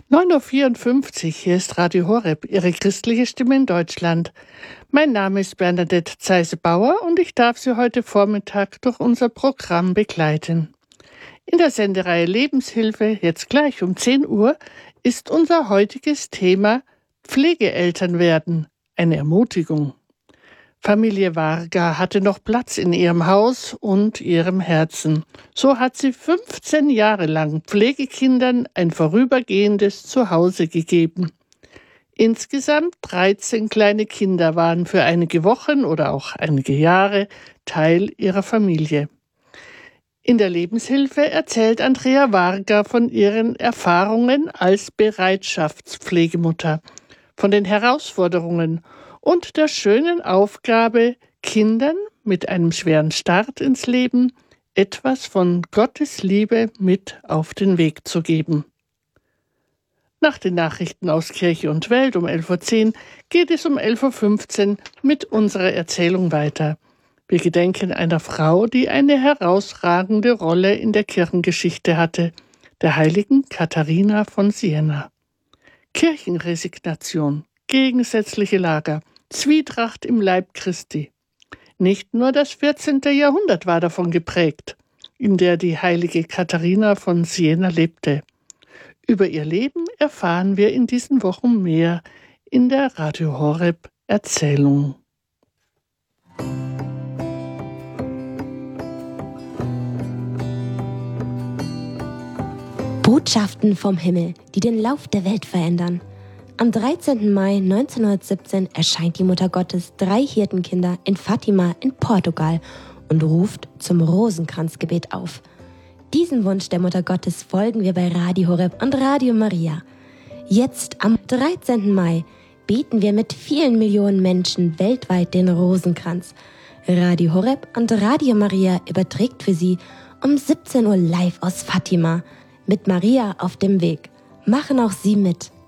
9:54 Uhr, hier ist Radio Horeb, Ihre christliche Stimme in Deutschland. Mein Name ist Bernadette Zeise-Bauer und ich darf Sie heute Vormittag durch unser Programm begleiten. In der Sendereihe Lebenshilfe, jetzt gleich um 10 Uhr, ist unser heutiges Thema Pflegeeltern werden, eine Ermutigung. Familie Varga hatte noch Platz in ihrem Haus und ihrem Herzen. So hat sie 15 Jahre lang Pflegekindern ein vorübergehendes Zuhause gegeben. Insgesamt 13 kleine Kinder waren für einige Wochen oder auch einige Jahre Teil ihrer Familie. In der Lebenshilfe erzählt Andrea Varga von ihren Erfahrungen als Bereitschaftspflegemutter, von den Herausforderungen und der schönen Aufgabe, Kindern mit einem schweren Start ins Leben etwas von Gottes Liebe mit auf den Weg zu geben. Nach den Nachrichten aus Kirche und Welt um 11:10 Uhr geht es um 11:15 Uhr mit unserer Erzählung weiter. Wir gedenken einer Frau, die eine herausragende Rolle in der Kirchengeschichte hatte, der heiligen Katharina von Siena. Kirchenresignation, gegensätzliche Lager, Zwietracht im Leib Christi. Nicht nur das 14. Jahrhundert war davon geprägt, in der die heilige Katharina von Siena lebte. Über ihr Leben erfahren wir in diesen Wochen mehr in der Radio Horeb Erzählung. Botschaften vom Himmel, die den Lauf der Welt verändern. Am 13. Mai 1917 erscheint die Mutter Gottes 3 Hirtenkinder in Fatima in Portugal und ruft zum Rosenkranzgebet auf. Diesem Wunsch der Mutter Gottes folgen wir bei Radio Horeb und Radio Maria. Jetzt am 13. Mai beten wir mit vielen Millionen Menschen weltweit den Rosenkranz. Radio Horeb und Radio Maria überträgt für Sie um 17 Uhr live aus Fatima mit Maria auf dem Weg. Machen auch Sie mit.